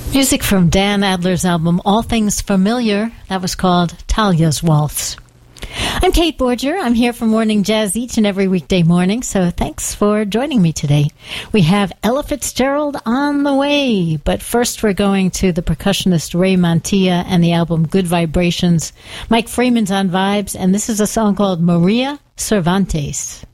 Music from Dan Adler's album All Things Familiar. That was called Talia's Waltz. I'm Kate Borger. I'm here for Morning Jazz each and every weekday morning, so thanks for joining me today. We have Ella Fitzgerald on the way, but first we're going to the percussionist Ray Montilla and the album Good Vibrations. Mike Freeman's on vibes, and this is a song called Maria Cervantes.